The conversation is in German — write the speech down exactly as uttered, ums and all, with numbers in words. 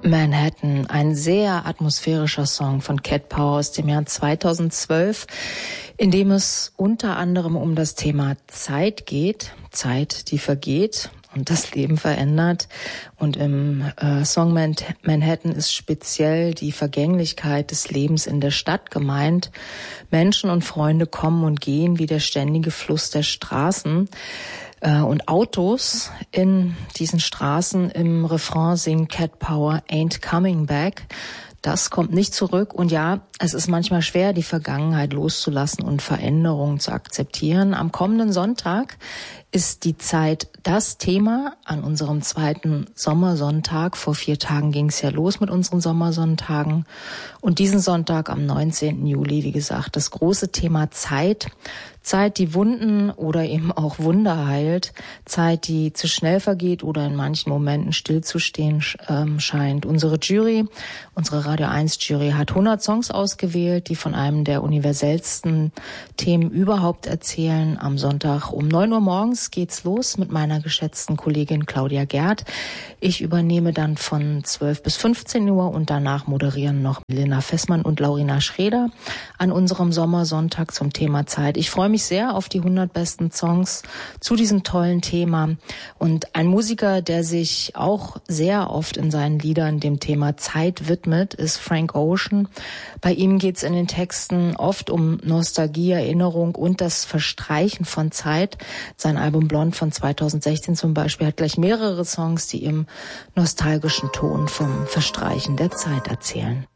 Manhattan, ein sehr atmosphärischer Song von Cat Power aus dem Jahr zweitausendzwölf, in dem es unter anderem um das Thema Zeit geht, Zeit, die vergeht und das Leben verändert. Und im äh, Song Man- Manhattan ist speziell die Vergänglichkeit des Lebens in der Stadt gemeint. Menschen und Freunde kommen und gehen wie der ständige Fluss der Straßen. Und Autos in diesen Straßen. Im Refrain singt Cat Power Ain't Coming Back. Das kommt nicht zurück. Und ja, es ist manchmal schwer, die Vergangenheit loszulassen und Veränderungen zu akzeptieren. Am kommenden Sonntag ist die Zeit das Thema an unserem zweiten Sommersonntag. Vor vier Tagen ging es ja los mit unseren Sommersonntagen. Und diesen Sonntag am neunzehnten Juli, wie gesagt, das große Thema Zeit. Zeit, die Wunden oder eben auch Wunder heilt. Zeit, die zu schnell vergeht oder in manchen Momenten stillzustehen ähm, scheint. Unsere Jury, unsere Radio eins Jury hat hundert Songs ausgewählt, die von einem der universellsten Themen überhaupt erzählen. Am Sonntag um neun Uhr morgens geht's los mit meiner geschätzten Kollegin Claudia Gerd. Ich übernehme dann von zwölf bis fünfzehn Uhr und danach moderieren noch Lena Fessmann und Laurina Schreder an unserem Sommersonntag zum Thema Zeit. Ich freue mich sehr auf die hundert besten Songs zu diesem tollen Thema. Und ein Musiker, der sich auch sehr oft in seinen Liedern dem Thema Zeit widmet, ist Frank Ocean. Bei ihm geht es in den Texten oft um Nostalgie, Erinnerung und das Verstreichen von Zeit. Sein Album Blond von zweitausendsechzehn zum Beispiel hat gleich mehrere Songs, die im nostalgischen Ton vom Verstreichen der Zeit erzählen.